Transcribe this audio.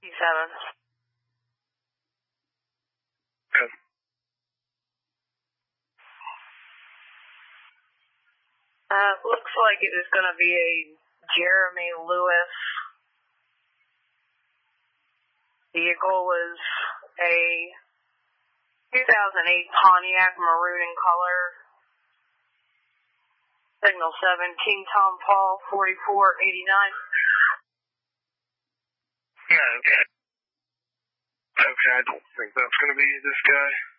57. Okay. Looks like it was going to be a Jeremy Lewis. Vehicle was a 2008 Pontiac maroon in color. Signal 7, King Tom Paul, 4489. Yeah, okay. Okay, I don't think that's going to be this guy.